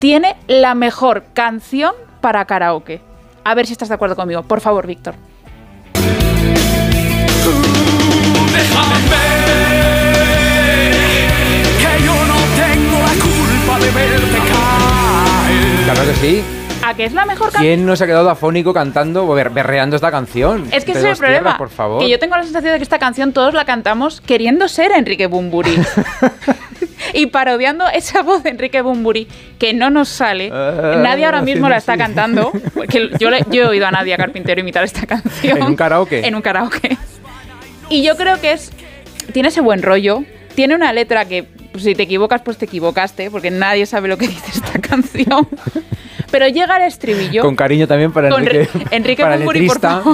tiene la mejor canción para karaoke. A ver si estás de acuerdo conmigo. Por favor, Víctor. Déjame ver que yo no tengo la culpa de verte caer. Claro que sí. ¿A qué es la mejor canción? ¿Quién no se ha quedado afónico cantando o berreando esta canción? Es que ese es el problema, por favor. que yo tengo la sensación de que esta canción todos la cantamos queriendo ser Enrique Bunbury. Y parodiando esa voz de Enrique Bunbury que no nos sale. Nadie ahora mismo la está cantando. Porque yo he oído a Nadia Carpintero imitar esta canción. ¿En un karaoke? En un karaoke. Y yo creo que tiene ese buen rollo. Tiene una letra que, pues, si te equivocas, pues te equivocaste, porque nadie sabe lo que dice esta canción. Pero llega el estribillo. Con cariño también para Enrique para Bunbury, por favor.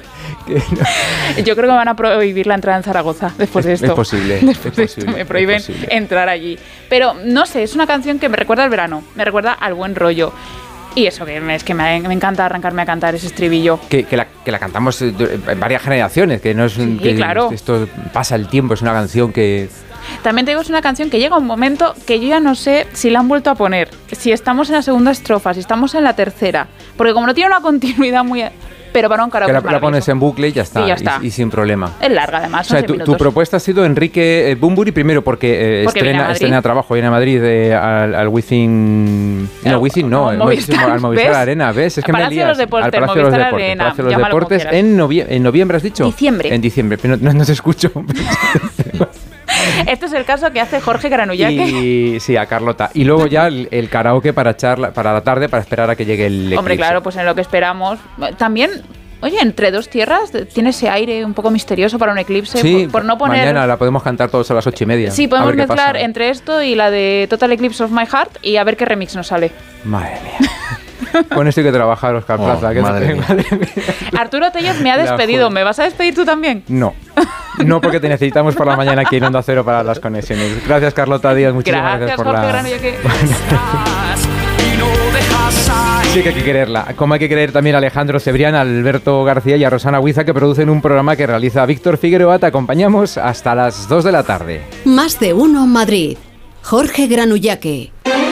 Yo creo que me van a prohibir la entrada en Zaragoza después de esto. Es posible. Después de esto me prohíben entrar allí. Pero no sé, es una canción que me recuerda al verano, me recuerda al buen rollo. Y eso, es que me encanta arrancarme a cantar ese estribillo. Que la cantamos en varias generaciones, que no es sí, que claro. Esto pasa el tiempo, es una canción que... También te digo, es una canción que llega un momento que yo ya no sé si la han vuelto a poner, si estamos en la segunda estrofa, si estamos en la tercera, porque como no tiene una continuidad muy... Pero para un karaoke que la pones en bucle y ya está, sí, ya está. Y sin problema. Es larga, además. O sea, tu propuesta ha sido Enrique Bunbury, primero porque estrena trabajo, viene a Madrid al Within... No, Within no, al Movistar Arena, ¿ves? Es que me lías. Al Palacio de los Deportes. Palacio de los Deportes en noviembre, ¿has dicho? Diciembre. En diciembre, pero no te escucho. Este es el caso que hace Jorge Granullaque. Y sí, a Carlota. Y luego ya el karaoke para la tarde, para esperar a que llegue el eclipse. Hombre, claro, pues en lo que esperamos. También, oye, Entre dos tierras tiene ese aire un poco misterioso para un eclipse. Sí, por no poner... mañana la podemos cantar todos a las 8:30. Sí, podemos mezclar entre esto y la de Total Eclipse of My Heart y a ver qué remix nos sale. Madre mía. Con esto hay que trabajar, Óscar Plaza. Madre mía. Arturo Tellez me ha despedido. ¿Me vas a despedir tú también? No, porque te necesitamos por la mañana aquí en Onda Cero para las conexiones. Gracias, Carlota Díaz. Muchísimas gracias por Jorge la... Granullaque. Sí que hay que quererla. Como hay que querer también a Alejandro Cebrián, a Alberto García y a Rosana Huiza, que producen un programa que realiza Víctor Figueroa. Te acompañamos hasta las 2 de la tarde. Más de uno Madrid. Jorge Granullaque.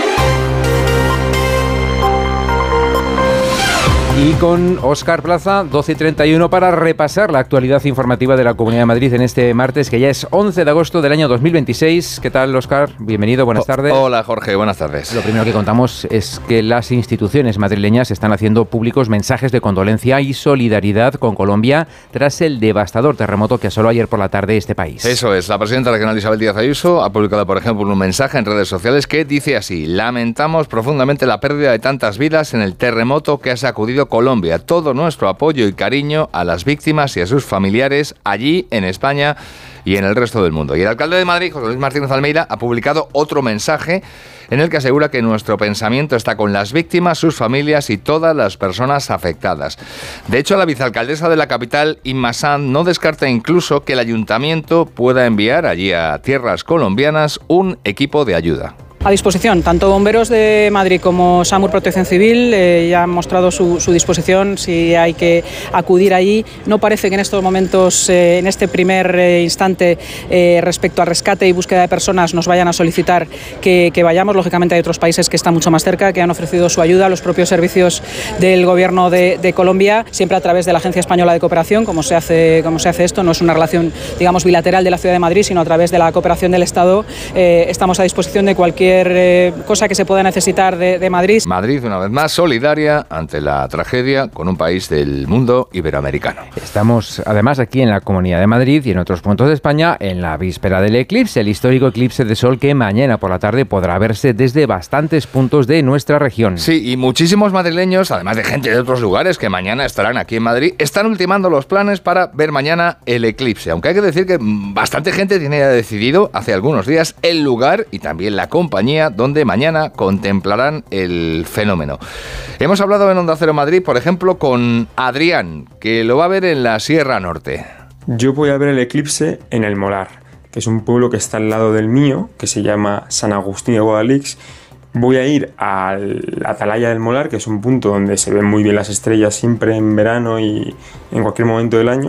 Y con Óscar Plaza, 12:31, para repasar la actualidad informativa de la Comunidad de Madrid en este martes, que ya es 11 de agosto del año 2026. ¿Qué tal, Óscar? Bienvenido, buenas tardes. Hola, Jorge, buenas tardes. Lo primero que contamos es que las instituciones madrileñas están haciendo públicos mensajes de condolencia y solidaridad con Colombia tras el devastador terremoto que asoló ayer por la tarde este país. Eso es, la presidenta regional Isabel Díaz Ayuso ha publicado, por ejemplo, un mensaje en redes sociales que dice así: lamentamos profundamente la pérdida de tantas vidas en el terremoto que ha sacudido Colombia. Todo nuestro apoyo y cariño a las víctimas y a sus familiares allí en España y en el resto del mundo. Y el alcalde de Madrid, José Luis Martínez Almeida, ha publicado otro mensaje en el que asegura que nuestro pensamiento está con las víctimas, sus familias y todas las personas afectadas. De hecho, la vicealcaldesa de la capital, Inma Sanz, no descarta incluso que el ayuntamiento pueda enviar allí a tierras colombianas un equipo de ayuda. A disposición, tanto Bomberos de Madrid como SAMUR Protección Civil ya han mostrado su disposición si hay que acudir allí. No parece que en estos momentos, en este primer instante, respecto al rescate y búsqueda de personas, nos vayan a solicitar que vayamos. Lógicamente hay otros países que están mucho más cerca, que han ofrecido su ayuda, los propios servicios del Gobierno de Colombia, siempre a través de la Agencia Española de Cooperación, como se hace esto. No es una relación, digamos, bilateral de la Ciudad de Madrid, sino a través de la cooperación del Estado. Estamos a disposición de cualquier cosa que se pueda necesitar de Madrid. Madrid, una vez más, solidaria ante la tragedia con un país del mundo iberoamericano. Estamos, además, aquí en la Comunidad de Madrid y en otros puntos de España, en la víspera del eclipse, el histórico eclipse de sol que mañana por la tarde podrá verse desde bastantes puntos de nuestra región. Sí, y muchísimos madrileños, además de gente de otros lugares que mañana estarán aquí en Madrid, están ultimando los planes para ver mañana el eclipse. Aunque hay que decir que bastante gente tiene ya decidido hace algunos días el lugar y también la compañía donde mañana contemplarán el fenómeno. Hemos hablado en Onda Cero Madrid, por ejemplo, con Adrián, que lo va a ver en la Sierra Norte. Yo voy a ver el eclipse en El Molar, que es un pueblo que está al lado del mío, que se llama San Agustín de Guadalix. Voy a ir a la Atalaya del Molar, que es un punto donde se ven muy bien las estrellas siempre en verano y en cualquier momento del año.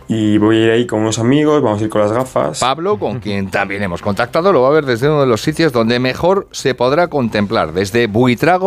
y voy a ir ahí con unos amigos, vamos a ir con las gafas. Pablo, con quien también hemos contactado, lo va a ver desde uno de los sitios donde mejor se podrá contemplar, desde Buitrago